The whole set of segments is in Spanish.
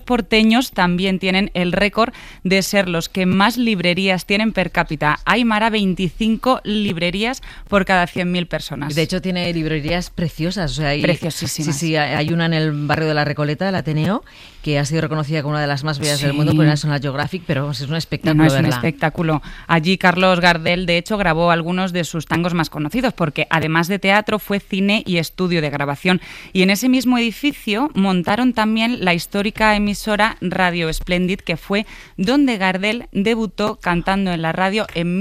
porteños también tienen el récord de ser los que más librerías tienen per cápita. Hay, Mara, 25 librerías por cada 100.000 personas. De hecho, tiene librerías preciosas. O sea, preciosísimas. Sí, hay una en el barrio de la Recoleta, del Ateneo, que ha sido reconocida como una de las más bellas del mundo por la National Geographic, pero es un espectáculo es verla. Un espectáculo. Allí Carlos Gardel, de hecho, grabó algunos de sus tangos más conocidos, porque además de teatro fue cine y estudio de grabación. Y en ese mismo edificio montaron también la histórica emisora Radio Splendid, que fue donde Gardel debutó cantando en la radio en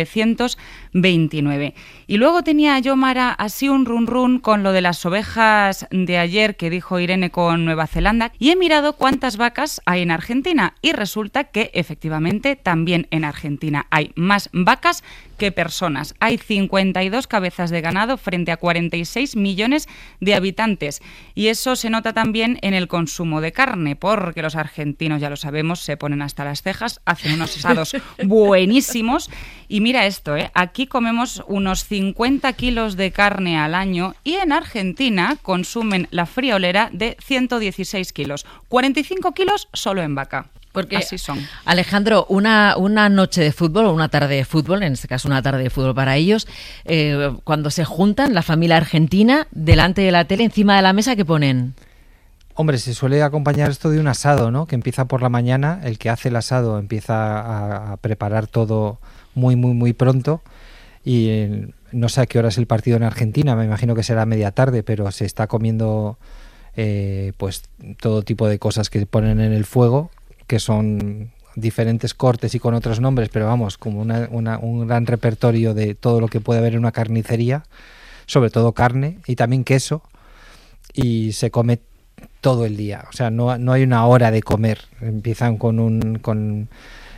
1929. Y luego tenía yo, Mara, así un run con lo de las ovejas de ayer que dijo Irene con Nueva Zelanda, y he mirado cuántas vacas hay en Argentina y resulta que efectivamente también en Argentina hay más vacas que personas. Hay 52 cabezas de ganado frente a 46 millones de habitantes, y eso se nota también en el consumo de carne, porque los argentinos, ya lo sabemos, se ponen hasta las cejas, hacen unos asados buenísimos. Y mira esto, aquí comemos unos 50 kilos de carne al año y en Argentina consumen la friolera de 116 kilos, 45 kilos solo en vaca. Porque así son. Alejandro, una noche de fútbol o una tarde de fútbol, en este caso una tarde de fútbol para ellos, cuando se juntan la familia argentina delante de la tele, encima de la mesa, ¿qué ponen? Hombre, se suele acompañar esto de un asado, ¿no? Que empieza por la mañana, el que hace el asado empieza a preparar todo muy pronto y no sé a qué hora es el partido en Argentina, me imagino que será media tarde, pero se está comiendo pues todo tipo de cosas que ponen en el fuego, que son diferentes cortes y con otros nombres, pero vamos, como un gran repertorio de todo lo que puede haber en una carnicería, sobre todo carne y también queso, y se come todo el día, o sea, no hay una hora de comer. Empiezan con una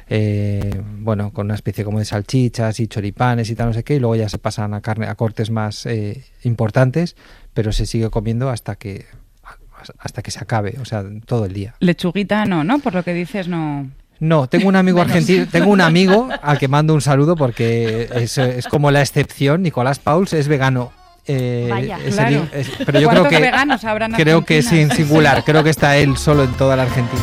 especie como de salchichas y choripanes y tal, no sé qué, y luego ya se pasan a cortes más importantes, pero se sigue comiendo hasta que se acabe, o sea, todo el día. Lechuguita no, por lo que dices no. No, tengo un amigo argentino, tengo un amigo al que mando un saludo porque es como la excepción. Nicolás Pauls es vegano. Vaya, claro. Pero yo creo que es en singular, creo que está él solo en toda la Argentina.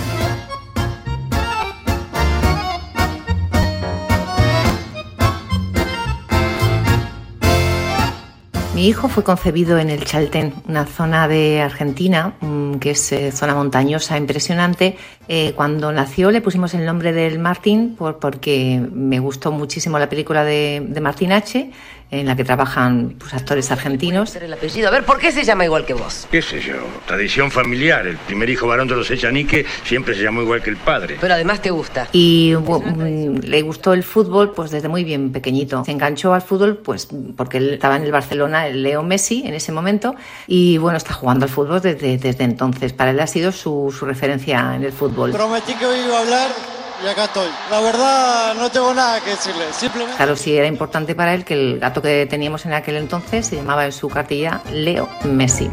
Mi hijo fue concebido en el Chaltén, una zona de Argentina que es zona montañosa impresionante. Cuando nació le pusimos el nombre del Martín porque me gustó muchísimo la película de Martín H., en la que trabajan actores argentinos. El apellido. A ver, ¿por qué se llama igual que vos? ¿Qué sé yo? Tradición familiar. El primer hijo varón de los Echanique siempre se llamó igual que el padre. Pero además te gusta. Y le gustó el fútbol pues desde muy bien pequeñito. Se enganchó al fútbol pues porque él estaba en el Barcelona, el Leo Messi en ese momento, y bueno, está jugando al fútbol desde entonces. Para él ha sido su referencia en el fútbol. Prometí que hoy iba a hablar y acá estoy. La verdad no tengo nada que decirle, simplemente... Claro, sí era importante para él que el gato que teníamos en aquel entonces se llamaba en su cartilla Leo Messi.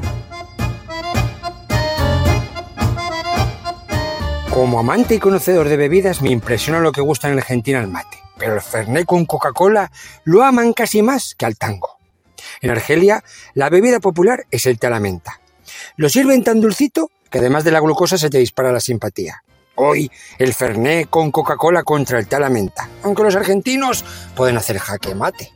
Como amante y conocedor de bebidas me impresiona lo que gusta en Argentina el mate, pero el Fernet con Coca-Cola lo aman casi más que al tango. En Argelia la bebida popular es el té a la menta. Lo sirven tan dulcito que además de la glucosa se te dispara la simpatía. Hoy el Fernet con Coca-Cola contra el té a la menta, aunque los argentinos pueden hacer jaque mate.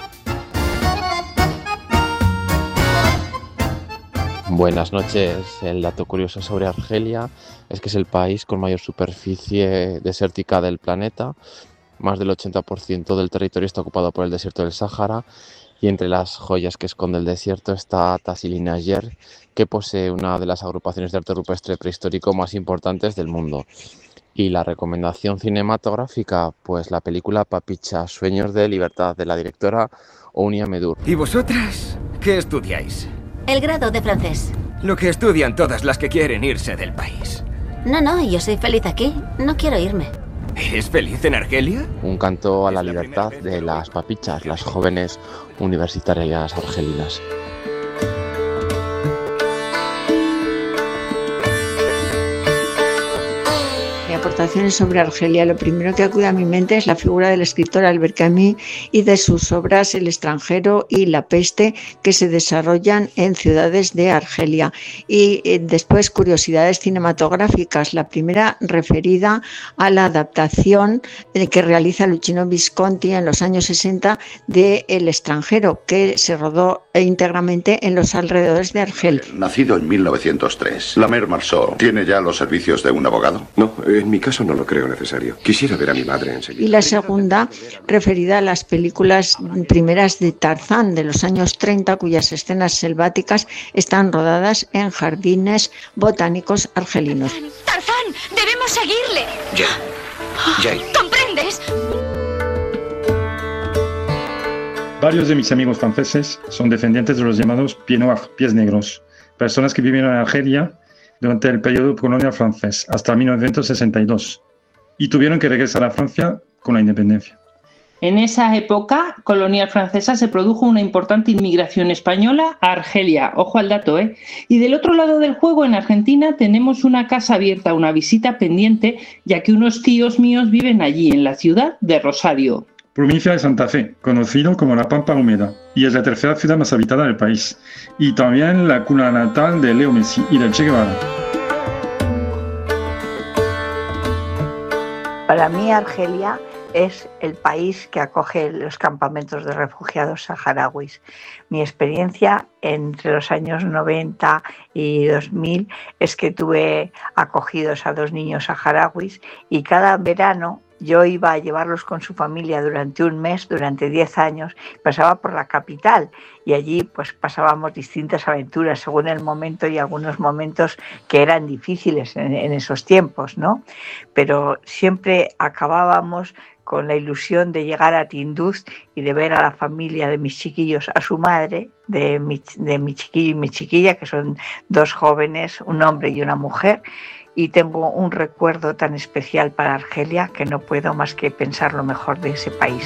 Buenas noches. El dato curioso sobre Argelia es que es el país con mayor superficie desértica del planeta. Más del 80% del territorio está ocupado por el desierto del Sáhara, y entre las joyas que esconde el desierto está Tassili Nasser, que posee una de las agrupaciones de arte rupestre prehistórico más importantes del mundo. Y la recomendación cinematográfica, pues la película Papicha, Sueños de Libertad, de la directora Ounia Medur. ¿Y vosotras qué estudiáis? El grado de francés. Lo que estudian todas las que quieren irse del país. No, yo soy feliz aquí. No quiero irme. ¿Eres feliz en Argelia? Un canto a la libertad de las papichas, las jóvenes universitarias argelinas. aportaciones sobre Argelia, lo primero que acude a mi mente es la figura del escritor Albert Camus y de sus obras El extranjero y La peste, que se desarrollan en ciudades de Argelia. Y después curiosidades cinematográficas. La primera referida a la adaptación que realiza Luchino Visconti en los años 60 de El extranjero, que se rodó íntegramente en los alrededores de Argel. Nacido en 1903, la Mer Marceau tiene ya los servicios de un abogado. No, en mi caso no lo creo necesario. Quisiera ver a mi madre enseguida. Y la segunda referida a las películas primeras de Tarzán de los años 30, cuyas escenas selváticas están rodadas en jardines botánicos argelinos. ¡Tarzán! ¡Debemos seguirle! Ya. ¿Comprendes? Varios de mis amigos franceses son descendientes de los llamados pieds noirs, pies negros, personas que vivieron en Argelia durante el periodo colonial francés, hasta 1962, y tuvieron que regresar a Francia con la independencia. En esa época colonial francesa se produjo una importante inmigración española a Argelia, ojo al dato, ¿eh? Y del otro lado del juego, en Argentina, tenemos una casa abierta, una visita pendiente, ya que unos tíos míos viven allí, en la ciudad de Rosario. Provincia de Santa Fe, conocido como la Pampa Húmeda, y es la tercera ciudad más habitada del país, y también la cuna natal de Leo Messi y del Che Guevara. Para mí, Argelia es el país que acoge los campamentos de refugiados saharauis. Mi experiencia entre los años 90 y 2000 es que tuve acogidos a 2 niños saharauis y cada verano yo iba a llevarlos con su familia durante un mes, durante 10 años, pasaba por la capital y allí pues pasábamos distintas aventuras según el momento y algunos momentos que eran difíciles en esos tiempos, ¿no? Pero siempre acabábamos con la ilusión de llegar a Tinduf y de ver a la familia de mis chiquillos, a su madre, de mi chiquillo y mi chiquilla, que son 2 jóvenes, un hombre y una mujer, y tengo un recuerdo tan especial para Argelia que no puedo más que pensar lo mejor de ese país.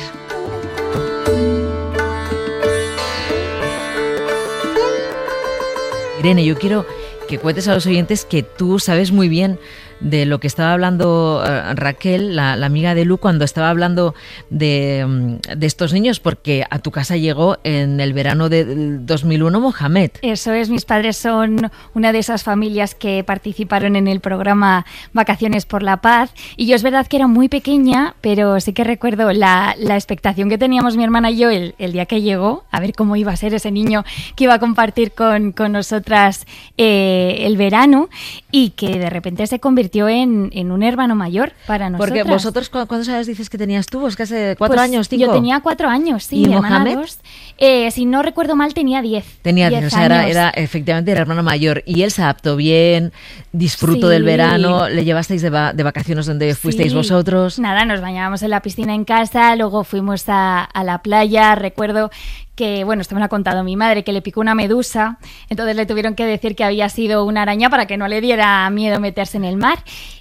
Irene, yo quiero que cuentes a los oyentes que tú sabes muy bien de lo que estaba hablando Raquel, la amiga de Lu, cuando estaba hablando de estos niños, porque a tu casa llegó en el verano del 2001 Mohamed. Eso es, mis padres son una de esas familias que participaron en el programa Vacaciones por la Paz, y yo es verdad que era muy pequeña, pero sí que recuerdo la expectación que teníamos mi hermana y yo el día que llegó, a ver cómo iba a ser ese niño que iba a compartir con nosotras el verano, y que de repente se convirtió en un hermano mayor para nosotros. Porque vosotros, ¿cuántos años dices que tenías tú? ¿Es que hace 4 años, 5? Yo tenía 4 años, sí. ¿Y Mohamed? Si no recuerdo mal, tenía 10. Tenía 10, o sea, efectivamente era hermano mayor. Y él se adaptó bien, disfrutó del verano. ¿Le llevasteis de vacaciones donde fuisteis vosotros? Nada, nos bañábamos en la piscina en casa, luego fuimos a la playa. Recuerdo que, bueno, esto me lo ha contado mi madre, que le picó una medusa, entonces le tuvieron que decir que había sido una araña para que no le diera miedo meterse en el mar.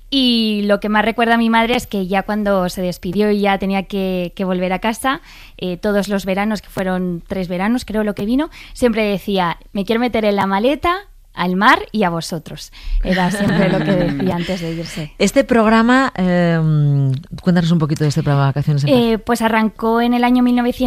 Y lo que más recuerda a mi madre es que ya cuando se despidió y ya tenía que volver a casa, todos los veranos, que fueron 3 veranos creo lo que vino, siempre decía, me quiero meter en la maleta, al mar y a vosotros. Era siempre lo que decía antes de irse. Este programa, cuéntanos un poquito de este programa de Vacaciones en Paz. Pues arrancó en el año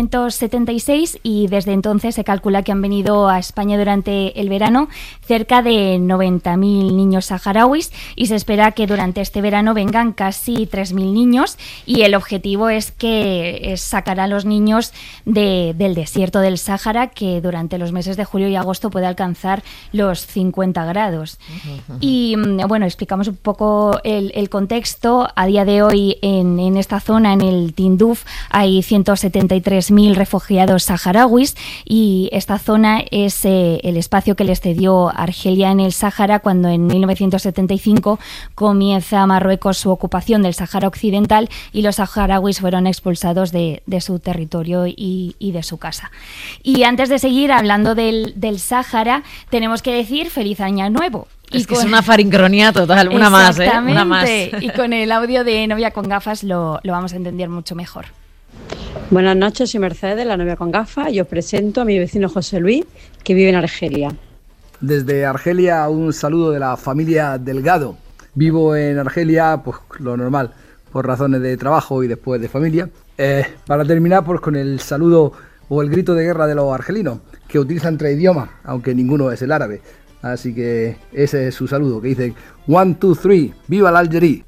1976 y desde entonces se calcula que han venido a España durante el verano cerca de 90.000 niños saharauis y se espera que durante este verano vengan casi 3.000 niños, y el objetivo es sacar a los niños del desierto del Sáhara, que durante los meses de julio y agosto puede alcanzar los 50 grados. Y bueno, explicamos un poco el contexto. A día de hoy en esta zona, en el Tinduf, hay 173.000 refugiados saharauis, y esta zona es el espacio que les cedió Argelia en el Sáhara cuando en 1975 comienza Marruecos su ocupación del Sáhara Occidental y los saharauis fueron expulsados de su territorio y de su casa. Y antes de seguir hablando del Sáhara, tenemos que decir feliz año nuevo. Es que es una farincronía total, una más, ¿eh? Una más. Y con el audio de Novia con Gafas lo vamos a entender mucho mejor. Buenas noches, soy Mercedes, la novia con gafas, y os presento a mi vecino José Luis, que vive en Argelia. Desde Argelia, un saludo de la familia Delgado. Vivo en Argelia, pues lo normal, por razones de trabajo y después de familia. Para terminar, pues con el saludo o el grito de guerra de los argelinos, que utilizan 3 idiomas, aunque ninguno es el árabe. Así que ese es su saludo, que dicen 1, 2, 3, ¡viva la Algeria!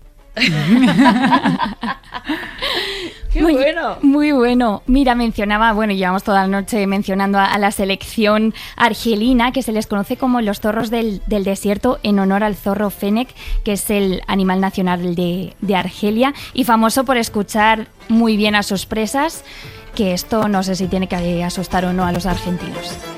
¡Qué bueno! Muy bueno. Mira, llevamos toda la noche mencionando a la selección argelina, que se les conoce como los zorros del desierto, en honor al zorro Fennec, que es el animal nacional de Argelia, y famoso por escuchar muy bien a sus presas, que esto no sé si tiene que asustar o no a los argentinos.